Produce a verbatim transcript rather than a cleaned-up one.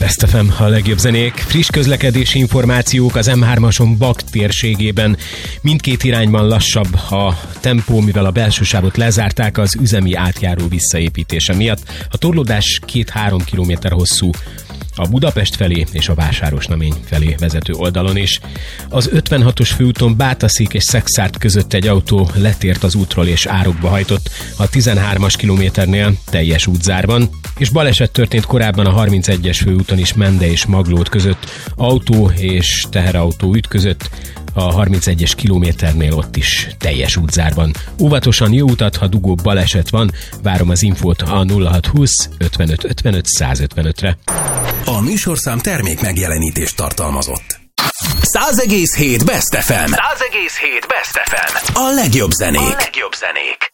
Best ef em, a legjobb zenék. Friss közlekedési információk az em hármason Bak térségében. Mindkét irányban lassabb a tempó, mivel a belső sávot lezárták az üzemi átjáró visszaépítése miatt. A torlódás két-három kilométer hosszú a Budapest felé és a Vásárosnamény felé vezető oldalon is. Az ötvenhatos főúton Bátaszék és Szekszárd között egy autó letért az útról és árokba hajtott a tizenhármas kilométernél teljes útzárban, és baleset történt korábban a harmincegyes főúton is Mende és Maglód között. Autó és teherautó ütközött a harmincegyes kilométernél, ott is teljes útzárban. Óvatosan, jó utat, ha dugó baleset van. Várom az infót a nulla hatszázhúsz ötvenöt ötvenöt százötvenötre. A műsorszám termék megjelenítést tartalmazott. száz egész hét Best ef em. száz egész hét Best ef em. A legjobb zenék. A legjobb zenék.